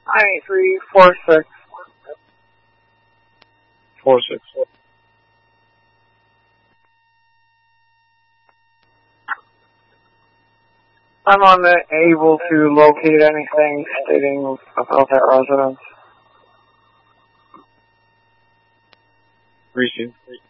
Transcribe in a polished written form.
98346. 46. I'm unable to locate anything stating about that residence. Receive.